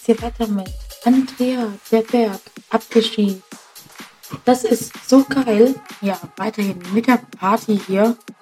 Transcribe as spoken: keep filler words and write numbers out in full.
geht's dir weiter mit Andrea, der Berg, abgeschieden. Das ist so geil. Ja, weiterhin mit der Party hier.